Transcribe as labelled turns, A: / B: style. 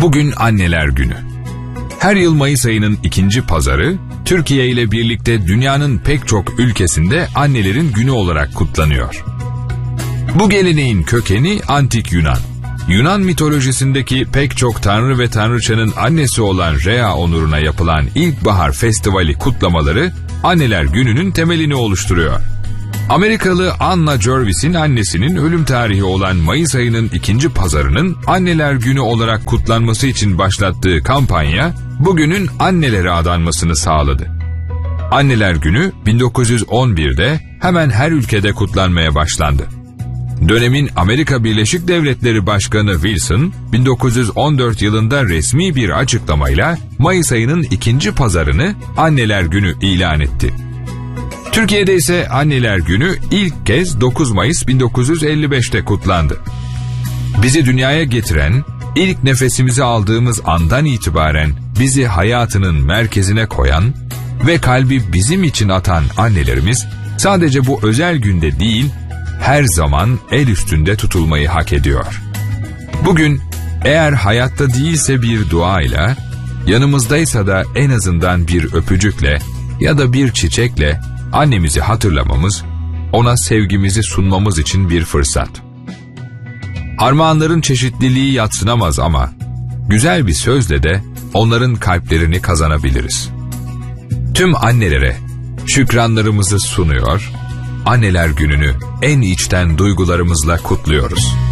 A: Bugün Anneler Günü. Her yıl Mayıs ayının 2. pazarı, Türkiye ile birlikte dünyanın pek çok ülkesinde annelerin günü olarak kutlanıyor. Bu geleneğin kökeni Antik Yunan. Yunan mitolojisindeki pek çok tanrı ve tanrıçanın annesi olan Rhea onuruna yapılan İlkbahar Festivali kutlamaları Anneler Günü'nün temelini oluşturuyor. Amerikalı Anna Jervis'in annesinin ölüm tarihi olan Mayıs ayının 2. pazarının Anneler Günü olarak kutlanması için başlattığı kampanya, bugünün annelere adanmasını sağladı. Anneler Günü 1911'de hemen her ülkede kutlanmaya başlandı. Dönemin Amerika Birleşik Devletleri Başkanı Wilson, 1914 yılında resmi bir açıklamayla Mayıs ayının 2. pazarını Anneler Günü ilan etti. Türkiye'de ise Anneler Günü ilk kez 9 Mayıs 1955'te kutlandı. Bizi dünyaya getiren, ilk nefesimizi aldığımız andan itibaren bizi hayatının merkezine koyan ve kalbi bizim için atan annelerimiz sadece bu özel günde değil, her zaman el üstünde tutulmayı hak ediyor. Bugün eğer hayatta değilse bir duayla, yanımızdaysa da en azından bir öpücükle ya da bir çiçekle annemizi hatırlamamız, ona sevgimizi sunmamız için bir fırsat. Armağanların çeşitliliği yadsınamaz ama güzel bir sözle de onların kalplerini kazanabiliriz. Tüm annelere şükranlarımızı sunuyor, Anneler Günü'nü en içten duygularımızla kutluyoruz.